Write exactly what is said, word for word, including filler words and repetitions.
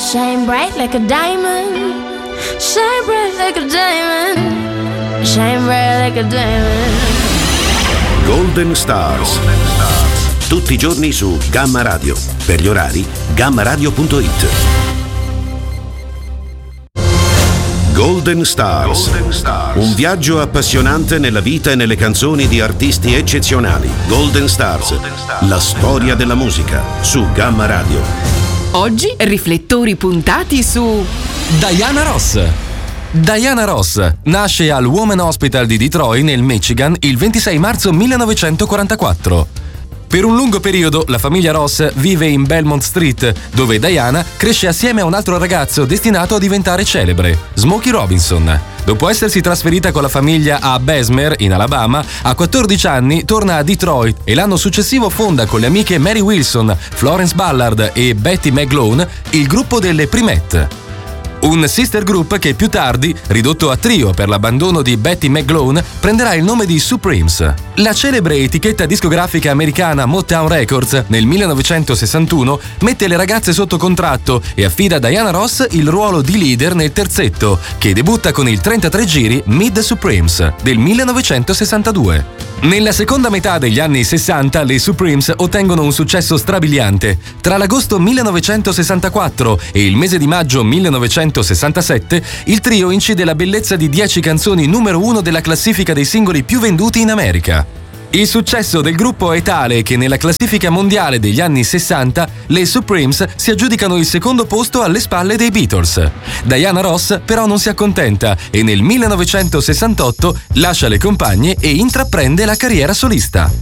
Shine bright like a diamond. Shine bright like a diamond. Shine bright like a diamond. Golden Stars. Tutti i giorni su Gamma Radio. Per gli orari, gamma radio punto it. Golden Stars. Golden Stars. Un viaggio appassionante nella vita e nelle canzoni di artisti eccezionali. Golden Stars. Golden Stars. La storia della musica su Gamma Radio. Oggi riflettori puntati su Diana Ross. Diana Ross nasce al Women Hospital di Detroit, nel Michigan, il ventisei marzo millenovecentoquarantaquattro. Per un lungo periodo la famiglia Ross vive in Belmont Street, dove Diana cresce assieme a un altro ragazzo destinato a diventare celebre, Smokey Robinson. Dopo essersi trasferita con la famiglia a Bessemer, in Alabama, a quattordici anni torna a Detroit e l'anno successivo fonda con le amiche Mary Wilson, Florence Ballard e Betty McGloin il gruppo delle Primette. Un sister group che più tardi, ridotto a trio per l'abbandono di Betty McGloin, prenderà il nome di Supremes. La celebre etichetta discografica americana Motown Records nel millenovecentosessantuno mette le ragazze sotto contratto e affida a Diana Ross il ruolo di leader nel terzetto, che debutta con il trentatré giri Meet the Supremes del millenovecentosessantadue. Nella seconda metà degli anni sessanta le Supremes ottengono un successo strabiliante. Tra l'agosto millenovecentosessantaquattro e il mese di maggio millenovecentosessantasette, il trio incide la bellezza di dieci canzoni numero uno della classifica dei singoli più venduti in America. Il successo del gruppo è tale che nella classifica mondiale degli anni sessanta le Supremes si aggiudicano il secondo posto alle spalle dei Beatles. Diana Ross però non si accontenta e nel millenovecentosessantotto lascia le compagne e intraprende la carriera solista.